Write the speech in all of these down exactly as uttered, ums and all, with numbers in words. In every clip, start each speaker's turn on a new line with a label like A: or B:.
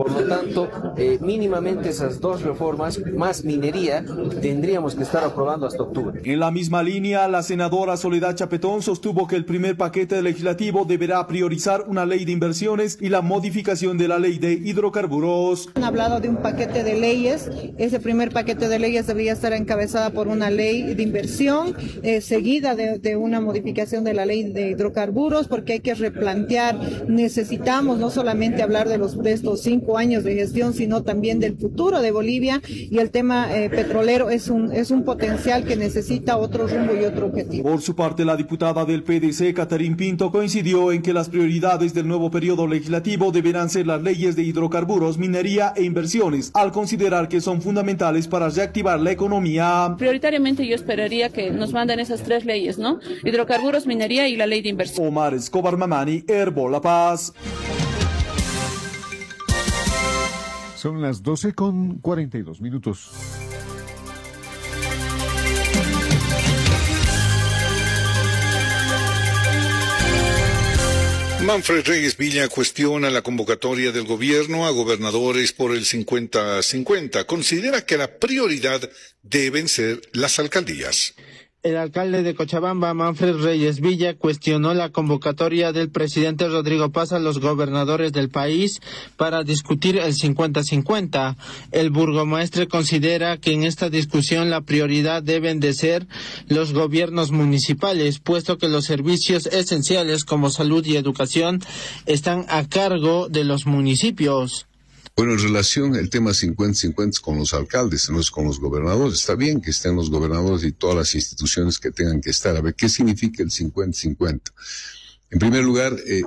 A: Por lo tanto, eh, mínimamente esas dos reformas, más minería, tendríamos que estar aprobando hasta octubre.
B: En la misma línea, la senadora Soledad Chapetón sostuvo que el primer paquete legislativo deberá priorizar una ley de inversiones y la modificación de la ley de hidrocarburos.
C: Han hablado de un paquete de leyes. Ese primer paquete de leyes debería estar encabezada por una ley de inversión, eh, seguida de, de una modificación de la ley de hidrocarburos, porque hay que replantear. Necesitamos no solamente hablar de los de estos cinco años de gestión, sino también del futuro de Bolivia, y el tema eh, petrolero es un es un potencial que necesita otro rumbo y otro objetivo.
B: Por su parte, la diputada del P D C, Catarín Pinto, coincidió en que las prioridades del nuevo periodo legislativo deberán ser las leyes de hidrocarburos, minería e inversiones, al considerar que son fundamentales para reactivar la economía.
D: Prioritariamente yo esperaría que nos manden esas tres leyes, ¿no? Hidrocarburos, minería y la ley de inversión.
B: Omar Escobar Mamani, Herbo La Paz.
E: Son las doce con cuarenta y dos minutos.
F: Manfred Reyes Villa cuestiona la convocatoria del gobierno a gobernadores por el cincuenta cincuenta. Considera que la prioridad deben ser las alcaldías.
G: El alcalde de Cochabamba, Manfred Reyes Villa, cuestionó la convocatoria del presidente Rodrigo Paz a los gobernadores del país para discutir el cincuenta cincuenta. El burgomaestre considera que en esta discusión la prioridad deben de ser los gobiernos municipales, puesto que los servicios esenciales como salud y educación están a cargo de los municipios.
H: Bueno, en relación al tema cincuenta cincuenta con los alcaldes, no es con los gobernadores. Está bien que estén los gobernadores y todas las instituciones que tengan que estar. A ver, ¿qué significa el cincuenta cincuenta? En primer lugar, eh,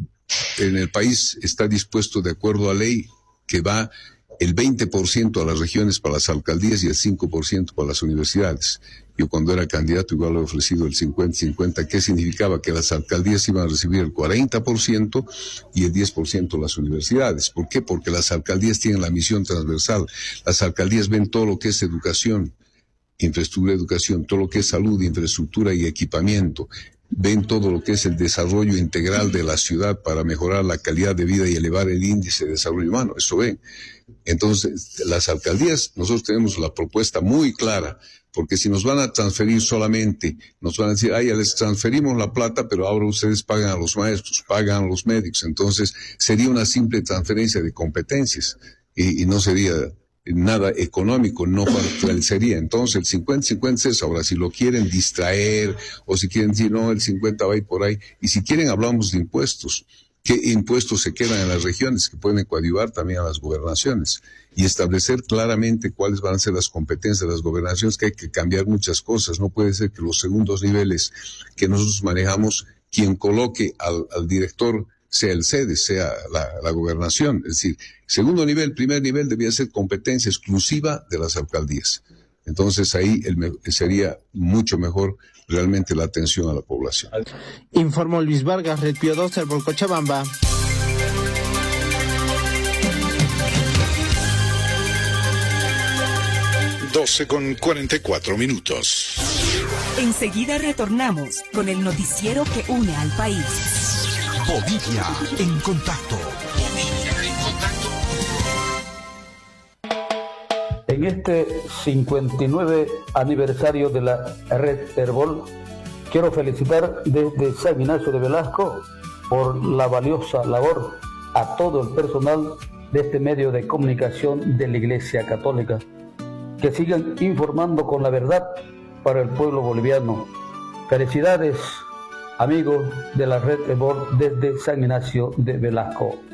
H: en el país está dispuesto, de acuerdo a ley, que va el veinte por ciento a las regiones para las alcaldías y el cinco por ciento para las universidades. Yo cuando era candidato igual he ofrecido el cincuenta cincuenta, ¿qué significaba? Que las alcaldías iban a recibir el cuarenta por ciento y el diez por ciento las universidades. ¿Por qué? Porque las alcaldías tienen la misión transversal. Las alcaldías ven todo lo que es educación, infraestructura de educación, todo lo que es salud, infraestructura y equipamiento. Ven todo lo que es el desarrollo integral de la ciudad para mejorar la calidad de vida y elevar el índice de desarrollo humano. Eso ven. Entonces, las alcaldías, nosotros tenemos la propuesta muy clara, porque si nos van a transferir solamente, nos van a decir, ay, ya les transferimos la plata, pero ahora ustedes pagan a los maestros, pagan a los médicos. Entonces, sería una simple transferencia de competencias y, y no sería nada económico, no sería. Entonces, el cincuenta cincuenta es ahora, si lo quieren distraer o si quieren decir, no, el cincuenta va a ir por ahí. Y si quieren, hablamos de impuestos. ¿Qué impuestos se quedan en las regiones que pueden coadyuvar también a las gobernaciones? Y establecer claramente cuáles van a ser las competencias de las gobernaciones, que hay que cambiar muchas cosas. No puede ser que los segundos niveles que nosotros manejamos, quien coloque al, al director sea el sede, sea la, la gobernación. Es decir, segundo nivel, primer nivel debía ser competencia exclusiva de las alcaldías. Entonces ahí el, sería mucho mejor realmente la atención a la población.
G: Informó Luis Vargas, Red Pío doce, por Cochabamba.
F: doce con cuarenta y cuatro minutos.
I: Enseguida retornamos con el noticiero que une al país.
J: Bolivia en contacto. Bolivia en contacto.
K: En este cincuenta y nueve aniversario de la Red Herbol, quiero felicitar desde San Ignacio de Velasco por la valiosa labor a todo el personal de este medio de comunicación de la Iglesia Católica. Que sigan informando con la verdad para el pueblo boliviano. Felicidades, amigos de la Red Herbol desde San Ignacio de Velasco.